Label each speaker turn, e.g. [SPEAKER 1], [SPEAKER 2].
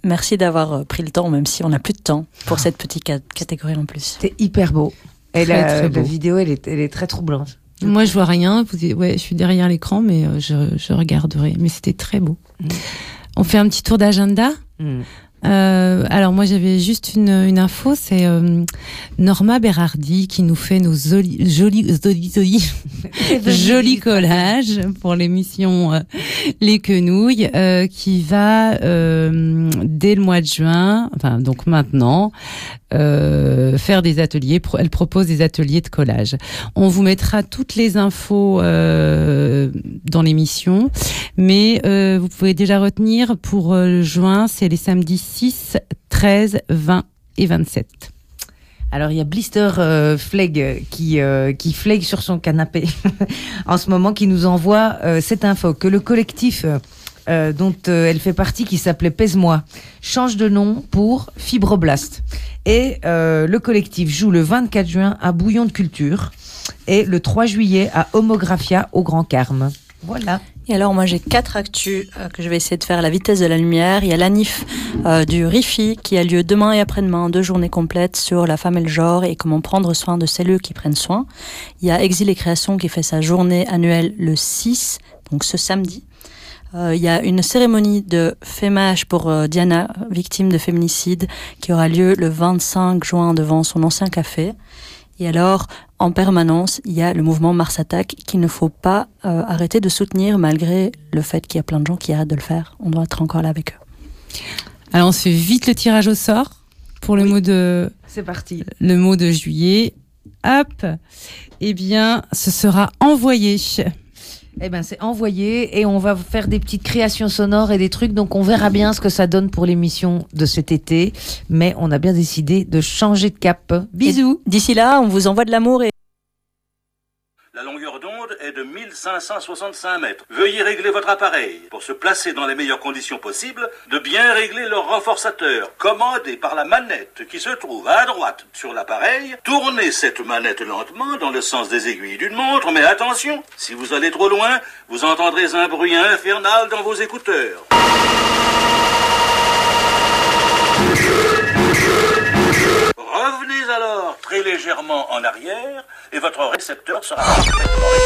[SPEAKER 1] Merci d'avoir pris le temps, même si on n'a plus de temps pour cette petite catégorie en plus.
[SPEAKER 2] C'était hyper beau. Et
[SPEAKER 3] Très beau.
[SPEAKER 2] la vidéo, elle est très troublante.
[SPEAKER 3] Moi, je vois rien. Ouais, je suis derrière l'écran, mais je regarderai. Mais c'était très beau. On fait un petit tour d'agenda. Alors moi j'avais juste une info, c'est Norma Berardi qui nous fait nos jolis collages pour l'émission Les Quenouilles, qui va dès le mois de juin, enfin donc maintenant, faire des ateliers. Elle propose des ateliers de collage. On vous mettra toutes les infos dans l'émission, mais vous pouvez déjà retenir pour juin, c'est les samedis 6, 13, 20 et 27.
[SPEAKER 2] Alors il y a Blister Flegg qui flegg sur son canapé en ce moment, qui nous envoie cette info que le collectif dont elle fait partie, qui s'appelait Pèse-moi, change de nom pour Fibroblast. Et le collectif joue le 24 juin à Bouillon de Culture et le 3 juillet à Homographia au Grand Carme. Voilà.
[SPEAKER 1] Et alors moi j'ai 4 actus que je vais essayer de faire à la vitesse de la lumière. Il y a l'ANIF du RIFI qui a lieu demain et après-demain, 2 journées complètes sur la femme et le genre et comment prendre soin de celles qui prennent soin. Il y a Exil et Création qui fait sa journée annuelle le 6, donc ce samedi. Il y a une cérémonie de fémage pour Diana, victime de féminicide, qui aura lieu le 25 juin devant son ancien café. Et alors, en permanence, il y a le mouvement Mars Attack qu'il ne faut pas arrêter de soutenir malgré le fait qu'il y a plein de gens qui arrêtent de le faire. On doit être encore là avec eux.
[SPEAKER 3] Alors on se fait vite le tirage au sort pour le mot de...
[SPEAKER 2] C'est parti.
[SPEAKER 3] Le mot de juillet. Hop. Eh bien, ce sera envoyé.
[SPEAKER 2] Eh ben, c'est envoyé et on va faire des petites créations sonores et des trucs. Donc, on verra bien ce que ça donne pour l'émission de cet été. Mais on a bien décidé de changer de cap. Bisous.
[SPEAKER 1] Et d'ici là, on vous envoie de l'amour et...
[SPEAKER 4] La longueur d'onde est de 1565 mètres. Veuillez régler votre appareil pour se placer dans les meilleures conditions possibles, de bien régler le renforçateur commandé par la manette qui se trouve à droite sur l'appareil. Tournez cette manette lentement dans le sens des aiguilles d'une montre, mais attention, si vous allez trop loin, vous entendrez un bruit infernal dans vos écouteurs. Revenez alors très légèrement en arrière et votre récepteur sera parfaitement réglé.